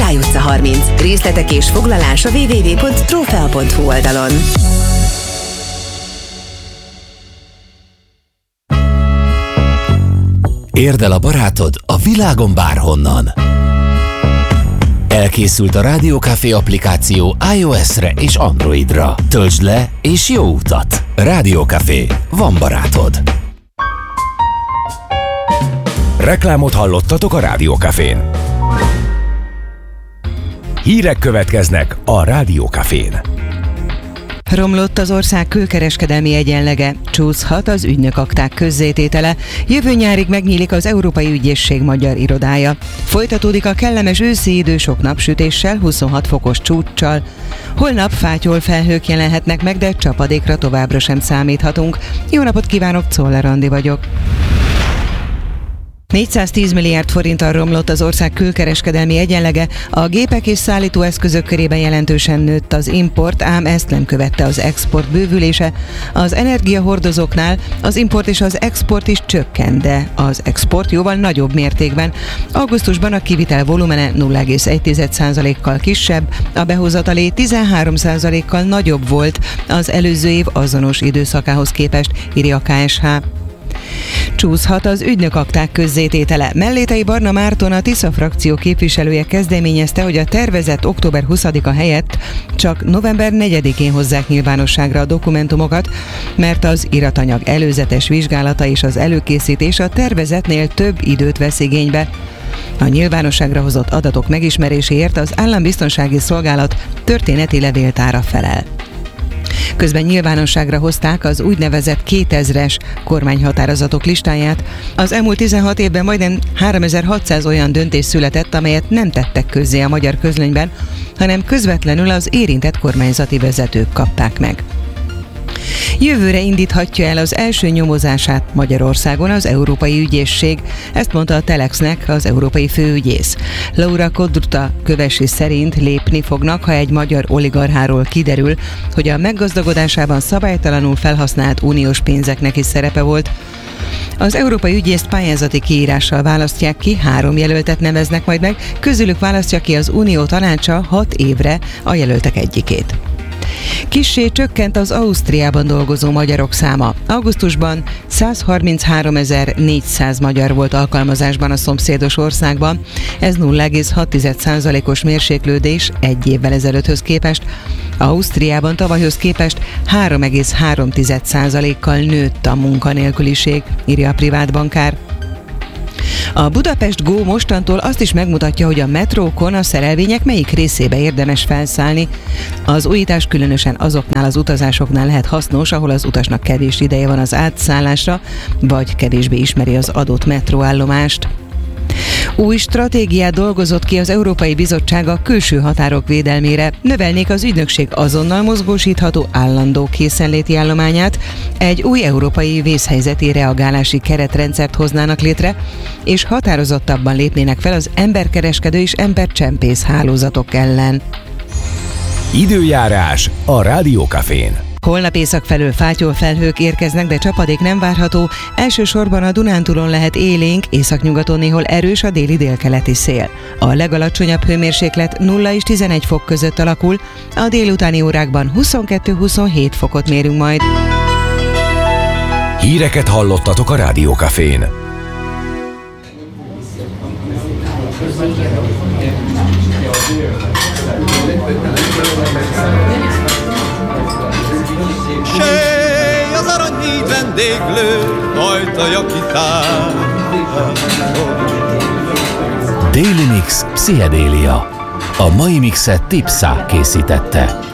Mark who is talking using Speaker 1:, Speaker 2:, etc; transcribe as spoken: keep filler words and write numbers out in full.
Speaker 1: Király utca harminc. Részletek és foglalás a double-u double-u double-u pont trófea pont hu oldalon.
Speaker 2: Érd el a barátod a világon bárhonnan. Elkészült a Rádió Café applikáció iOS-re és Androidra. Töltsd le és jó utat! Rádió Café. Van barátod.
Speaker 3: Reklámot hallottatok a Rádió Cafén. Hírek következnek a Rádió Cafén.
Speaker 4: Romlott az ország külkereskedelmi egyenlege, csúszhat az ügynökakták közzététele, jövő nyárig megnyílik az Európai Ügyészség magyar irodája. Folytatódik a kellemes őszi idő sok napsütéssel, huszonhat fokos csúccsal. Holnap fátyol felhők jelenhetnek meg, de csapadékra továbbra sem számíthatunk. Jó napot kívánok, Czoller Andi vagyok. négyszáztíz milliárd forinttal romlott az ország külkereskedelmi egyenlege, a gépek és szállítóeszközök körében jelentősen nőtt az import, ám ezt nem követte az export bővülése. Az energiahordozóknál az import és az export is csökkent, de az export jóval nagyobb mértékben. Augusztusban a kivitel volumene nulla egész egy százalékkal kisebb, a behozatalé tizenhárom százalékkal nagyobb volt az előző év azonos időszakához képest, írja a ká es há. Csúszhat az ügynökakták közzététele. Mellétei Barna Márton, a Tisza frakció képviselője kezdeményezte, hogy a tervezett október huszadika helyett csak november negyedikén hozzák nyilvánosságra a dokumentumokat, mert az iratanyag előzetes vizsgálata és az előkészítés a tervezetnél több időt vesz igénybe. A nyilvánosságra hozott adatok megismeréséért az Állambiztonsági Szolgálat történeti levéltára felel. Közben nyilvánosságra hozták az úgynevezett kétezres kormányhatározatok listáját. Az elmúlt tizenhat évben majdnem háromezer-hatszáz olyan döntés született, amelyet nem tettek közzé a magyar közlönyben, hanem közvetlenül az érintett kormányzati vezetők kapták meg. Jövőre indíthatja el az első nyomozását Magyarországon az Európai Ügyészség, ezt mondta a Telexnek az európai főügyész. Laura Kodruta Kövesi szerint lépni fognak, ha egy magyar oligarcháról kiderül, hogy a meggazdagodásában szabálytalanul felhasznált uniós pénzeknek is szerepe volt. Az európai ügyészt pályázati kiírással választják ki, három jelöltet neveznek majd meg, közülük választja ki az Unió tanácsa hat évre a jelöltek egyikét. Kissé csökkent az Ausztriában dolgozó magyarok száma. Augusztusban százharmincháromezer-négyszáz magyar volt alkalmazásban a szomszédos országban. Ez nulla egész hat százalékos mérséklődés egy évvel ezelőtthöz képest. Ausztriában tavalyhoz képest három egész három százalékkal nőtt a munkanélküliség, írja a privát bankár. A Budapest Go mostantól azt is megmutatja, hogy a metrókon a szerelvények melyik részébe érdemes felszállni. Az újítás különösen azoknál az utazásoknál lehet hasznos, ahol az utasnak kevés ideje van az átszállásra, vagy kevésbé ismeri az adott metróállomást. Új stratégiát dolgozott ki az Európai Bizottság a külső határok védelmére. Növelnék az ügynökség azonnal mozgósítható állandó készenléti állományát, egy új európai vészhelyzeti reagálási keretrendszert hoznának létre, és határozottabban lépnének fel az emberkereskedő és embercsempész hálózatok ellen.
Speaker 3: Időjárás a Rádió Cafén.
Speaker 4: Holnap észak felől fátyol felhők érkeznek, de csapadék nem várható. Elsősorban a Dunántúlon lehet élénk, északnyugaton néhol erős a déli délkeleti szél. A legalacsonyabb hőmérséklet nulla és tizenegy fok között alakul, a délutáni órákban huszonkettő-huszonhét fokot mérünk majd.
Speaker 3: Híreket hallottatok a Rádió Cafén.
Speaker 5: Séj az aranyhíd vendéglő, ajtaja kitár.
Speaker 2: Daily Mix Pszichedélia. A mai mixet Tipsa készítette.